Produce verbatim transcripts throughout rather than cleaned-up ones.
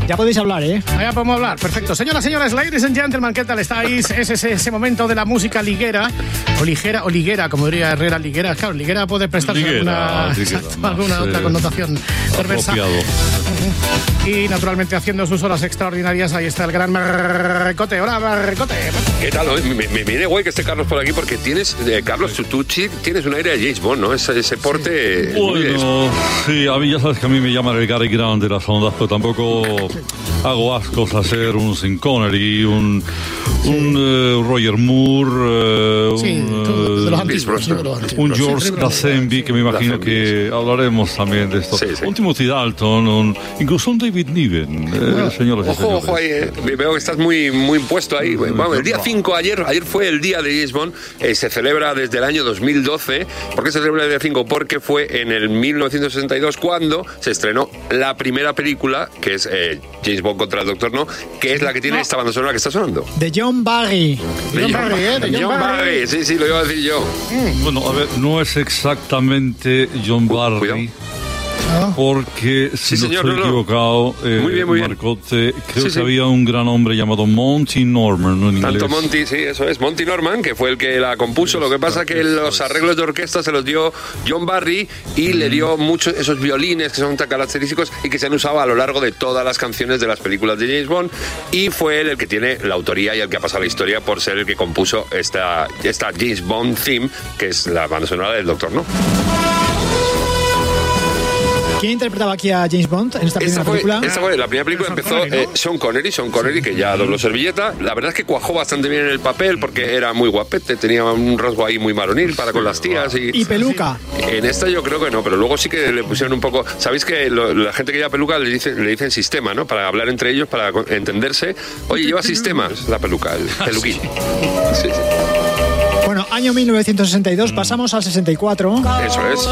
Ya podéis hablar, ¿eh? Ya podemos hablar, perfecto. Señoras, señores, ladies and gentlemen, ¿qué tal estáis? Es ese, ese momento de la música liguera, o ligera, o liguera, como diría Herrera, liguera. Claro, liguera puede prestarse liguera, alguna, liguera, exacto, alguna otra connotación perversa. Uh-huh. Y naturalmente haciendo sus horas extraordinarias, ahí está el gran Marcote. Hola, Marcote. ¿Qué tal? Me, me viene guay que esté Carlos por aquí porque tienes, eh, Carlos, tú, tú tienes un aire de James Bond, ¿no? Ese, ese porte... Sí. Bueno, sí, a mí ya sabes que a mí me llaman el Gary Grant de las ondas, pero tampoco hago ascos a ser un Sean Connery, un, sí. un uh, Roger Moore, uh, sí, un, uh, antiguos, un George Lazenby, que me imagino que hablaremos también de esto. Sí, sí. Un Timothy Dalton, un, incluso un David Niven, eh, bueno, señores ojo, y señores. Ojo, ahí, eh, veo que estás muy, muy impuesto ahí. Bueno, el día cinco, ayer, ayer fue el día de James Bond, eh, se celebra desde el año dos mil doce. ¿Por qué se celebra el día cinco? Porque fue en el mil novecientos sesenta y dos cuando se estrenó la primera película, que es eh, James Bond contra el Doctor No, que es la que tiene no. esta banda sonora que está sonando. De John Barry. De John, John Barry, ¿eh? De John, John Barry. Barry. Sí, sí, lo iba a decir yo. Mm. Bueno, a ver, no es exactamente John Barry. Cuidado. Porque, si sí, no señor, estoy no, no. equivocado, eh, muy bien, muy Marcote, creo sí, que sí. había un gran hombre llamado Monty Norman, ¿no? En Tanto inglés. Monty, sí, eso es. Monty Norman, que fue el que la compuso. Lo que pasa es que los arreglos de orquesta se los dio John Barry y mm. le dio muchos esos violines que son tan característicos y que se han usado a lo largo de todas las canciones de las películas de James Bond. Y fue él el que tiene la autoría y el que ha pasado la historia por ser el que compuso esta, esta James Bond theme, que es la banda sonora del Doctor No. ¿Quién interpretaba aquí a James Bond en esta primera esta fue, película? Esta fue la primera película, Sean empezó Connery, ¿no? eh, Sean Connery, Sean Connery, que ya dobló servilleta. La verdad es que cuajó bastante bien en el papel porque era muy guapete, tenía un rasgo ahí muy varonil para con las tías. Y, ¿Y peluca? En esta yo creo que no, pero luego sí que le pusieron un poco... ¿Sabéis que lo, la gente que lleva peluca le, dice, le dicen sistema, ¿no? Para hablar entre ellos, para entenderse. Oye, lleva sistema, la peluca, el peluquín. Sí, sí. Bueno, año mil novecientos sesenta y dos, mm. pasamos al sesenta y cuatro. Eso es.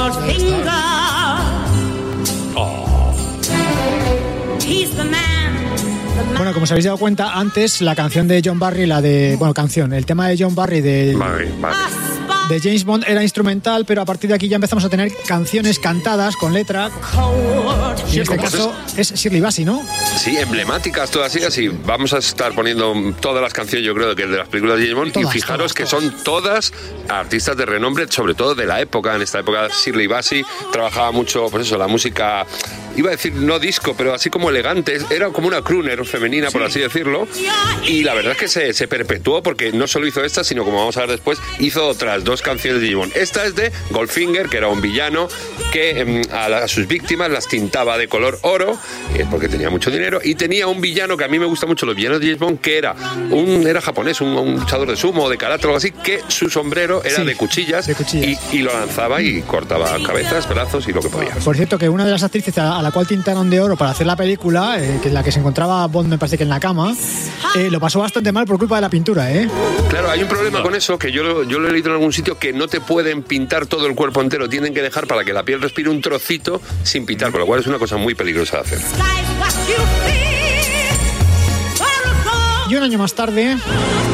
Bueno, como os habéis dado cuenta, antes la canción de John Barry, la de... Bueno, canción, el tema de John Barry de, Barry, Barry. de James Bond era instrumental, pero a partir de aquí ya empezamos a tener canciones cantadas con letra. Y en este caso es Shirley Bassey, ¿no? Sí, emblemáticas todas ellas, y vamos a estar poniendo todas las canciones, yo creo, que de las películas de James Bond, todas, y fijaros todas, que todas. son todas artistas de renombre, sobre todo de la época. En esta época Shirley Bassey trabajaba mucho, pues eso, la música... Iba a decir no disco, pero así como elegante. Era como una crooner femenina, sí. por así decirlo. Y la verdad es que se, se perpetuó porque no solo hizo esta, sino, como vamos a ver después, hizo otras dos canciones de James Bond. Esta es de Goldfinger, que era un villano que eh, a, la, a sus víctimas las tintaba de color oro, eh, porque tenía mucho dinero. Y tenía un villano que a mí me gusta mucho, los villanos de James Bond, que era un era japonés, un, un luchador de sumo o de karate o algo así, que su sombrero era sí, de, cuchillas, de cuchillas y, y lo lanzaba y cortaba cabezas, brazos y lo que podía. Por cierto, que una de las actrices a la cual tintaron de oro para hacer la película, eh, que es la que se encontraba Bond, me parece que en la cama, eh, lo pasó bastante mal por culpa de la pintura, ¿eh? Claro, hay un problema con eso, que yo lo, yo lo he leído en algún sitio, que no te pueden pintar todo el cuerpo entero, tienen que dejar para que la piel respire un trocito sin pintar, con lo cual es una cosa muy peligrosa de hacer. Y un año más tarde...